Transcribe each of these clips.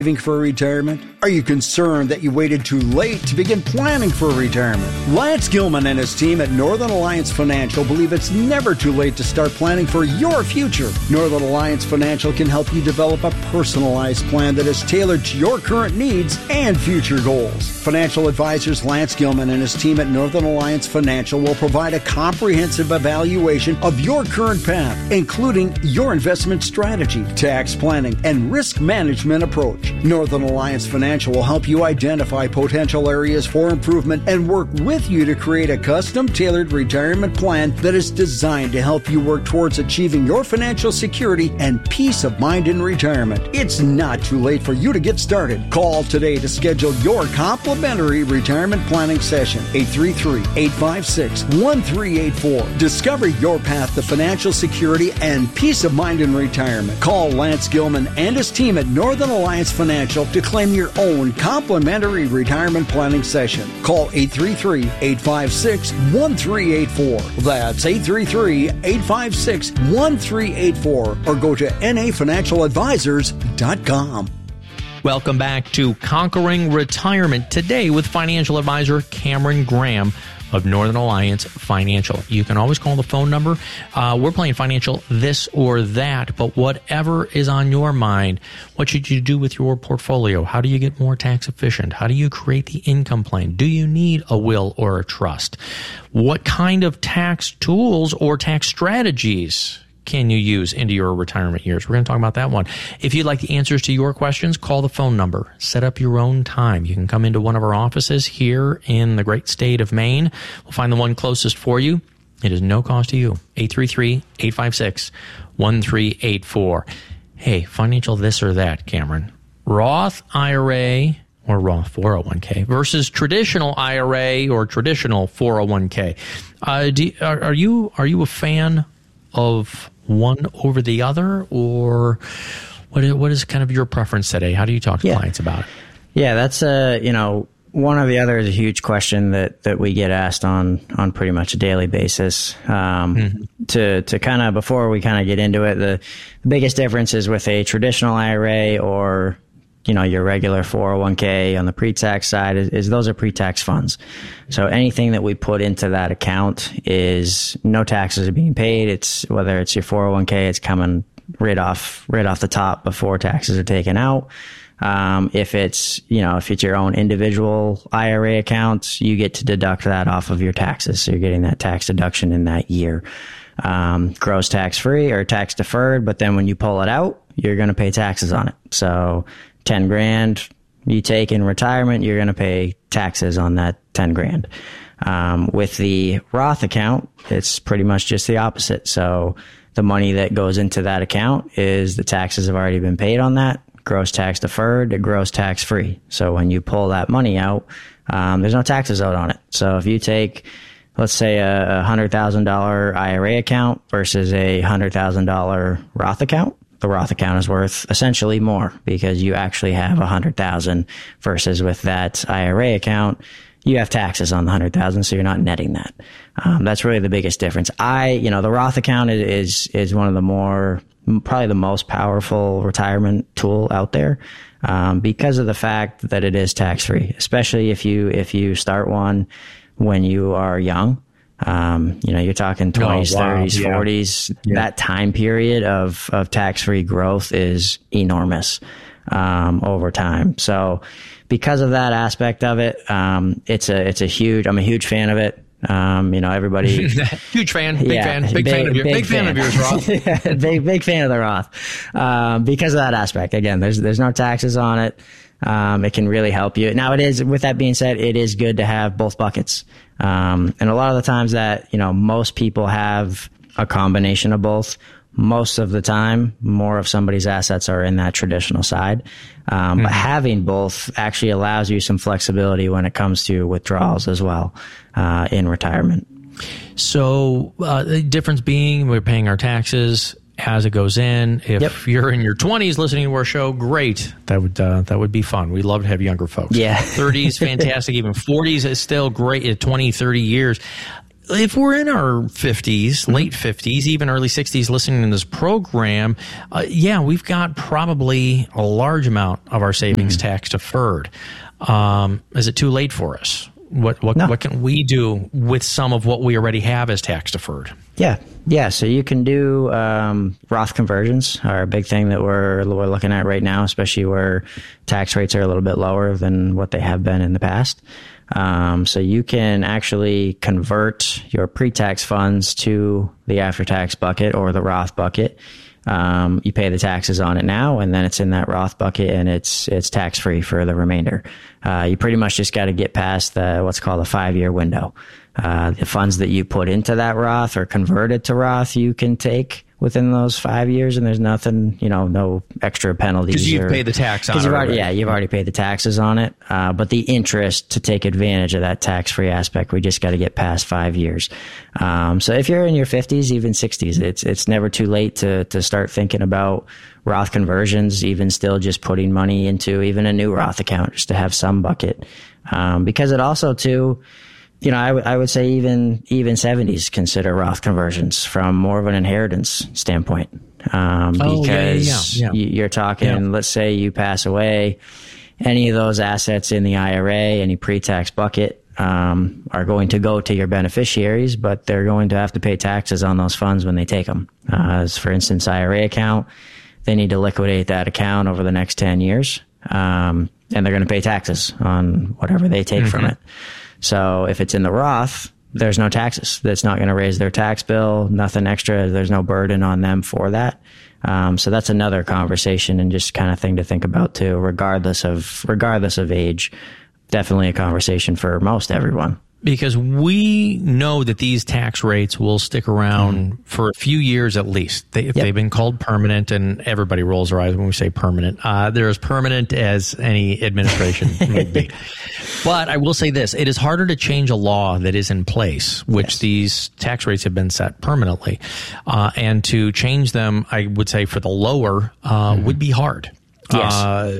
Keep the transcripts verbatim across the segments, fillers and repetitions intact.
for retirement? Are you concerned that you waited too late to begin planning for retirement? Lance Gilman and his team at Northern Alliance Financial believe it's never too late to start planning for your future. Northern Alliance Financial can help you develop a personalized plan that is tailored to your current needs and future goals. Financial advisors Lance Gilman and his team at Northern Alliance Financial will provide a comprehensive evaluation of your current path, including your investment strategy, tax planning, and risk management approach. Northern Alliance Financial will help you identify potential areas for improvement and work with you to create a custom-tailored retirement plan that is designed to help you work towards achieving your financial security and peace of mind in retirement. It's not too late for you to get started. Call today to schedule your complimentary retirement planning session. eight three three, eight five six, one three eight four. Discover your path to financial security and peace of mind in retirement. Call Lance Gilman and his team at Northern Alliance Financial to claim your own complimentary retirement planning session. Call eight three three, eight five six, one three eight four. That's eight three three, eight five six, one three eight four or go to N A financial advisors dot com. Welcome back to Conquering Retirement today with financial advisor Cameron Graham of Northern Alliance Financial. You can always call the phone number. Uh, we're playing financial this or that, but whatever is on your mind, what should you do with your portfolio? How do you get more tax efficient? How do you create the income plan? Do you need a will or a trust? What kind of tax tools or tax strategies can you use into your retirement years? We're going to talk about that one. If you'd like the answers to your questions, call the phone number. Set up your own time. You can come into one of our offices here in the great state of Maine. We'll find the one closest for you. It is no cost to you. eight three three, eight five six, one three eight four. Hey, financial this or that, Cameron. Roth I R A or Roth four oh one k versus traditional I R A or traditional four oh one k. Uh, do, are, are you are you a fan of one over the other, or what is, what is kind of your preference today? How do you talk to yeah. clients about it? Yeah, that's a, you know, one or the other is a huge question that, that we get asked on, on pretty much a daily basis. Um, mm-hmm. To, to kind of, before we kind of get into it, the, the biggest difference is with a traditional I R A or, you know, your regular four oh one k on the pre-tax side is, is those are pre-tax funds. So anything that we put into that account is no taxes are being paid. It's whether it's your four oh one k, it's coming right off, right off the top before taxes are taken out. Um, if it's, you know, if it's your own individual I R A account, you get to deduct that off of your taxes. So you're getting that tax deduction in that year. Um, gross tax free or tax deferred, but then when you pull it out, you're going to pay taxes on it. So ten grand you take in retirement, you're going to pay taxes on that ten grand. Um, with the Roth account, it's pretty much just the opposite. So the money that goes into that account is the taxes have already been paid on that, gross tax deferred to gross tax free. So when you pull that money out, um, there's no taxes owed on it. So if you take, let's say a one hundred thousand dollars I R A account versus a one hundred thousand dollars Roth account, the Roth account is worth essentially more because you actually have one hundred thousand dollars versus with that I R A account, you have taxes on the one hundred thousand dollars, so you're not netting that. Um, that's really the biggest difference. I, you know, the Roth account is, is, is one of the more, probably the most powerful retirement tool out there, um, because of the fact that it is tax free, especially if you, if you start one when you are young. Um, you know, you're talking twenties, oh, wow. thirties, yeah. forties. Yeah. That time period of, of tax-free growth is enormous, um, over time. So because of that aspect of it, um, it's a, it's a huge, I'm a huge fan of it. Um, you know, everybody. Huge fan, big yeah, fan, big, big fan of your, big, big fan. fan of yours, Roth. yeah, big, big fan of the Roth. Um, because of that aspect. Again, there's, there's no taxes on it. Um, it can really help you. Now it is, with that being said, it is good to have both buckets. Um, and a lot of the times that, you know, most people have a combination of both. Most of the time, more of somebody's assets are in that traditional side. Um, mm-hmm. But having both actually allows you some flexibility when it comes to withdrawals as well, uh, in retirement. So, uh, the difference being we're paying our taxes as it goes in. If yep. you're in your twenties listening to our show, great. That would uh, that would be fun. We'd love to have younger folks. Yeah. thirties, fantastic. Even forties is still great. At twenty, thirty years. if we're in our fifties, late fifties, even early sixties, listening to this program, uh, yeah, we've got probably a large amount of our savings mm-hmm. tax deferred. Um, is it too late for us? What what no. what can we do with some of what we already have as tax deferred? Yeah, yeah. So you can do um, Roth conversions are a big thing that we're we're looking at right now, especially where tax rates are a little bit lower than what they have been in the past. Um, so you can actually convert your pre-tax funds to the after-tax bucket or the Roth bucket. Um, you pay the taxes on it now, and then it's in that Roth bucket, and it's it's tax free for the remainder. Uh, you pretty much just got to get past the what's called a five year window. Uh, the funds that you put into that Roth or converted to Roth, you can take within those five years, and there's nothing, you know, no extra penalties. Because you've or, paid the tax on it. You've already, already. Yeah, you've already paid the taxes on it. Uh, but the interest to take advantage of that tax-free aspect, we just got to get past five years. Um, so if you're in your fifties, even sixties, it's it's never too late to to start thinking about Roth conversions, even still just putting money into even a new Roth account just to have some bucket. Um, because it also, too, you know, I, w- I would say even even seventies consider Roth conversions from more of an inheritance standpoint. Um, oh, because yeah, yeah, yeah. you're talking, yeah. let's say you pass away, any of those assets in the I R A, any pre-tax bucket, um, are going to go to your beneficiaries, but they're going to have to pay taxes on those funds when they take them. Uh, as for instance, I R A account, they need to liquidate that account over the next ten years, um, and they're going to pay taxes on whatever they take mm-hmm. from it. So if it's in the Roth, there's no taxes. That's not going to raise their tax bill, nothing extra. There's no burden on them for that. Um, so that's another conversation and just kind of thing to think about too, regardless of, regardless of age. Definitely a conversation for most everyone. Because we know that these tax rates will stick around mm-hmm. for a few years at least. They, yep. They've been called permanent, and everybody rolls their eyes when we say permanent. Uh, they're as permanent as any administration would be. But I will say this. It is harder to change a law that is in place, which yes. these tax rates have been set permanently. Uh, and to change them, I would say for the lower, uh, mm-hmm. would be hard. Yes. Uh,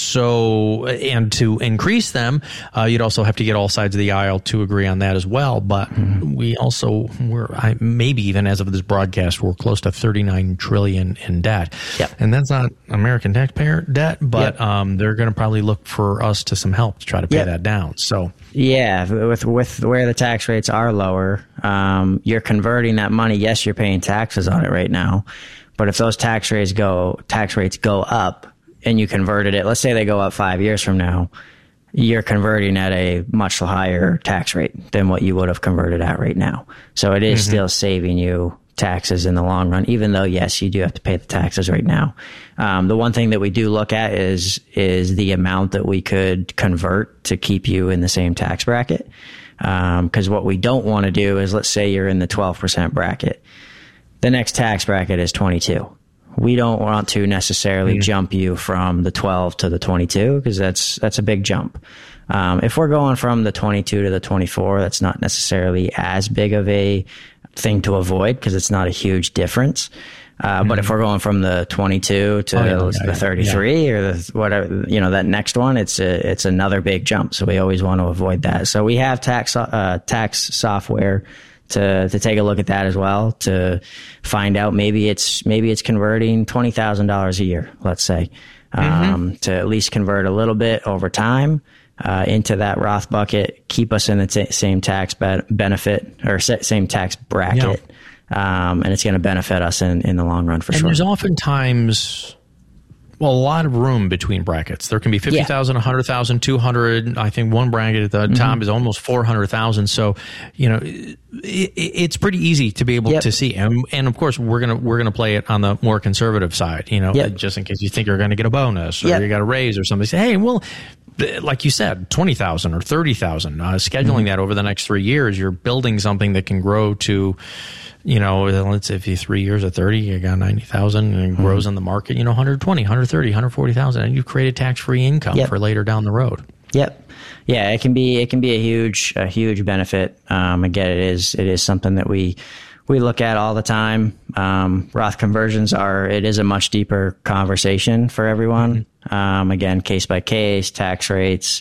so, and to increase them, uh, you'd also have to get all sides of the aisle to agree on that as well. But mm-hmm. we also, we're, I, maybe even as of this broadcast, we're close to thirty-nine trillion in debt. Yep. And that's not American taxpayer debt, but, yep. um, they're going to probably look for us to some help to try to pay yep. that down. So, yeah, with, with where the tax rates are lower, um, you're converting that money. Yes, you're paying taxes on it right now, but if those tax rates go, tax rates go up, and you converted it, let's say they go up five years from now, you're converting at a much higher tax rate than what you would have converted at right now. So it is mm-hmm. still saving you taxes in the long run, even though, yes, you do have to pay the taxes right now. Um, the one thing that we do look at is is the amount that we could convert to keep you in the same tax bracket. Because um, what we don't want to do is, let's say you're in the twelve percent bracket. The next tax bracket is twenty-two. We don't want to necessarily mm. jump you from the twelve to the twenty-two because that's that's a big jump. Um, if we're going from the twenty-two to the twenty-four, that's not necessarily as big of a thing to avoid because it's not a huge difference. Uh, mm. But if we're going from the twenty-two to oh, yeah, yeah, the thirty-three yeah. or the whatever, you know, that next one, it's a, it's another big jump. So we always want to avoid that. So we have tax uh, tax software to to take a look at that as well, to find out maybe it's maybe it's converting twenty thousand dollars a year, let's say, um, mm-hmm. to at least convert a little bit over time uh, into that Roth bucket, keep us in the t- same tax be- benefit or same tax bracket, yeah. um, and it's going to benefit us in, in the long run for and sure. And there's oftentimes, well, a lot of room between brackets. There can be fifty thousand, yeah. one hundred thousand, two hundred. I think one bracket at the mm-hmm. top is almost four hundred thousand. So, you know, it, it, it's pretty easy to be able yep. to see. And, and of course, we're going to we're going to play it on the more conservative side, you know, yep. just in case you think you're going to get a bonus or yep. you got a raise or something. Say, hey, well, like you said, twenty thousand or thirty thousand, uh, scheduling mm-hmm. that over the next three years, you're building something that can grow to, you know, let's say if you three years at thirty, you got ninety thousand and it mm-hmm. grows in the market, you know, one hundred twenty, one hundred thirty, one hundred forty thousand, and you've created tax-free income yep. for later down the road. Yep. Yeah, it can be, it can be a huge, a huge benefit. Um, again, it is, it is something that we, we look at all the time. Um, Roth conversions are, it is a much deeper conversation for everyone. Mm-hmm. Um, again, case by case, tax rates,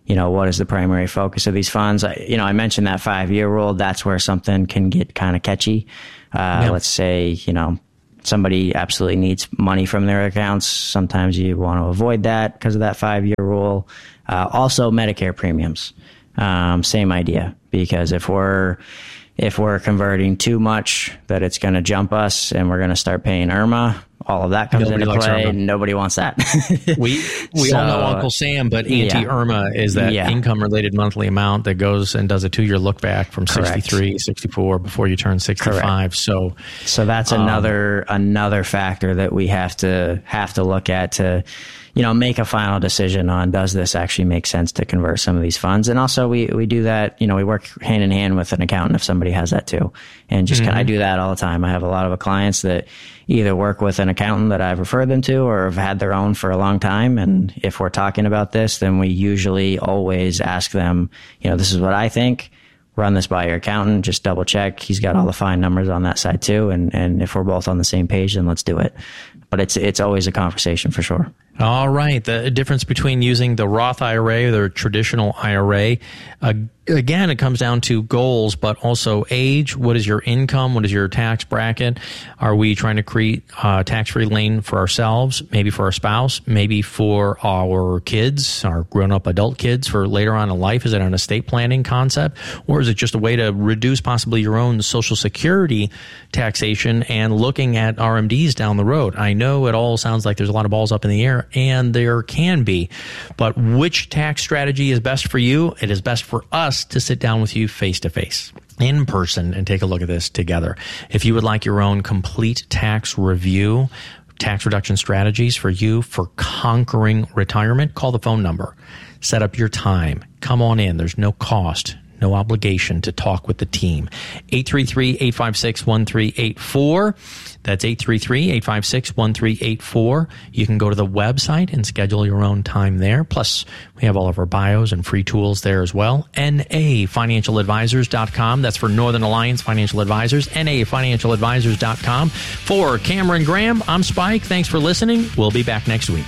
you know, what is the primary focus of these funds? I, you know, I mentioned that five-year rule. That's where something can get kind of catchy. Uh, yeah. Let's say, you know, somebody absolutely needs money from their accounts. Sometimes you want to avoid that because of that five-year rule. Uh, also, Medicare premiums. Um, same idea, because if we're if we're converting too much, that it's going to jump us and we're going to start paying I R M A. All of that comes Nobody into play. I R M A. Nobody wants that. we we so, all know Uncle Sam, but anti-I R M A yeah. is that yeah. income-related monthly amount that goes and does a two-year look back from Correct. sixty-three, sixty-four before you turn sixty-five. Correct. So, so that's um, another another factor that we have to have to look at to, you know, make a final decision on, does this actually make sense to convert some of these funds? And also we, we do that, you know, we work hand in hand with an accountant if somebody has that too. And just mm-hmm. kind of, I do that all the time. I have a lot of clients that either work with an accountant that I've referred them to or have had their own for a long time. And if we're talking about this, then we usually always ask them, you know, this is what I think. Run this by your accountant. Just double check. He's got all the fine numbers on that side too. And, and if we're both on the same page, then let's do it. But it's it's always a conversation for sure. All right. The difference between using the Roth I R A or the traditional I R A, uh, again, it comes down to goals, but also age. What is your income? What is your tax bracket? Are we trying to create a tax-free lane for ourselves, maybe for our spouse, maybe for our kids, our grown-up adult kids for later on in life? Is it an estate planning concept? Or is it just a way to reduce possibly your own Social Security taxation and looking at R M Ds down the road? I know it all sounds like there's a lot of balls up in the air, and there can be. But which tax strategy is best for you? It is best for us to sit down with you face to face, in person, and take a look at this together. If you would like your own complete tax review, tax reduction strategies for you for conquering retirement, call the phone number. Set up your time. Come on in. There's no cost, no obligation to talk with the team. eight three three, eight five six, one three eight four. That's eight three three, eight five six, one three eight four. You can go to the website and schedule your own time there. Plus, we have all of our bios and free tools there as well. N A financial advisors dot com. That's for Northern Alliance Financial Advisors. N A financial advisors dot com. For Cameron Graham, I'm Spike. Thanks for listening. We'll be back next week.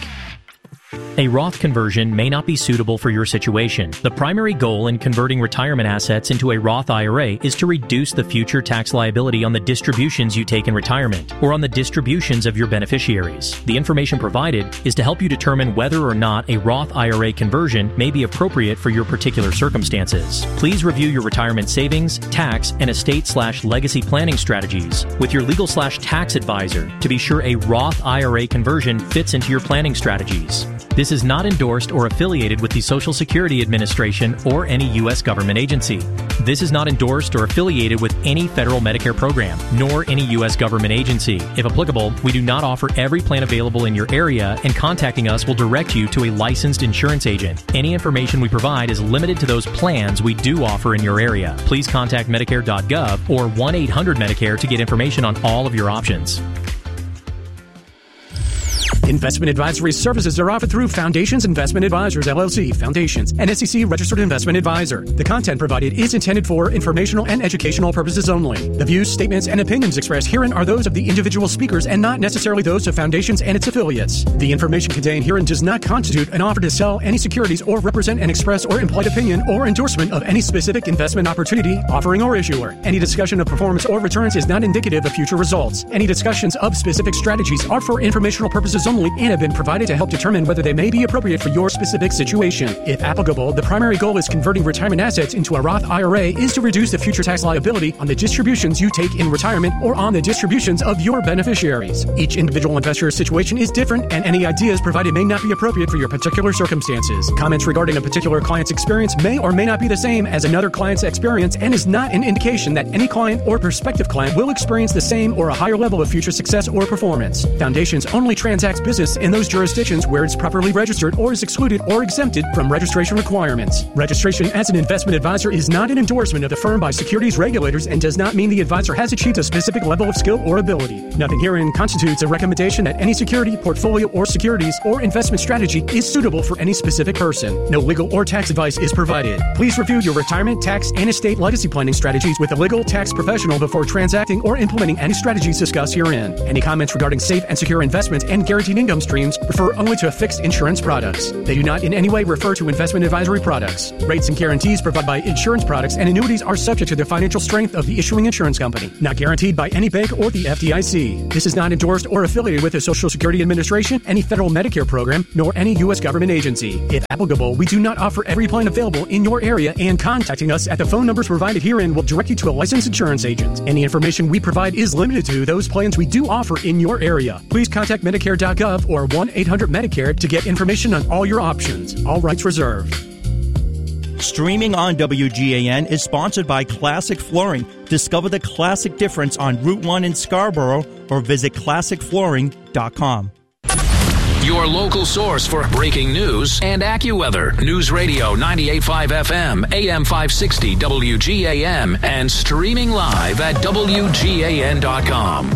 A Roth conversion may not be suitable for your situation. The primary goal in converting retirement assets into a Roth I R A is to reduce the future tax liability on the distributions you take in retirement or on the distributions of your beneficiaries. The information provided is to help you determine whether or not a Roth I R A conversion may be appropriate for your particular circumstances. Please review your retirement savings, tax, and estate slash legacy planning strategies with your legal slash tax advisor to be sure a Roth I R A conversion fits into your planning strategies. This is not endorsed or affiliated with the Social Security Administration or any U S government agency. This is not endorsed or affiliated with any federal Medicare program, nor any U S government agency. If applicable, we do not offer every plan available in your area, and contacting us will direct you to a licensed insurance agent. Any information we provide is limited to those plans we do offer in your area. Please contact Medicare dot gov or one eight hundred Medicare to get information on all of your options. Investment advisory services are offered through Foundations Investment Advisors, L L C, Foundations, an S E C-registered investment advisor. The content provided is intended for informational and educational purposes only. The views, statements, and opinions expressed herein are those of the individual speakers and not necessarily those of Foundations and its affiliates. The information contained herein does not constitute an offer to sell any securities or represent an express or implied opinion or endorsement of any specific investment opportunity, offering, or issuer. Any discussion of performance or returns is not indicative of future results. Any discussions of specific strategies are for informational purposes only and have been provided to help determine whether they may be appropriate for your specific situation. If applicable, the primary goal is converting retirement assets into a Roth I R A is to reduce the future tax liability on the distributions you take in retirement or on the distributions of your beneficiaries. Each individual investor's situation is different, and any ideas provided may not be appropriate for your particular circumstances. Comments regarding a particular client's experience may or may not be the same as another client's experience and is not an indication that any client or prospective client will experience the same or a higher level of future success or performance. Foundations only transacts business in those jurisdictions where it's properly registered or is excluded or exempted from registration requirements. Registration as an investment advisor is not an endorsement of the firm by securities regulators and does not mean the advisor has achieved a specific level of skill or ability. Nothing herein constitutes a recommendation that any security, portfolio, or securities or investment strategy is suitable for any specific person. No legal or tax advice is provided. Please review your retirement, tax, and estate legacy planning strategies with a legal tax professional before transacting or implementing any strategies discussed herein. Any comments regarding safe and secure investments and guaranteed earning income streams refer only to fixed insurance products. They do not in any way refer to investment advisory products. Rates and guarantees provided by insurance products and annuities are subject to the financial strength of the issuing insurance company, not guaranteed by any bank or the F D I C. This is not endorsed or affiliated with the Social Security Administration, any federal Medicare program, nor any U S government agency. If applicable, we do not offer every plan available in your area, and contacting us at the phone numbers provided herein will direct you to a licensed insurance agent. Any information we provide is limited to those plans we do offer in your area. Please contact Medicare dot gov or one eight hundred Medicare to get information on all your options. All rights reserved. Streaming on W G A N is sponsored by Classic Flooring. Discover the classic difference on Route one in Scarborough or visit classic flooring dot com. Your local source for breaking news and AccuWeather. News Radio ninety-eight point five F M, A M five sixty W G A M, and streaming live at W G A N dot com.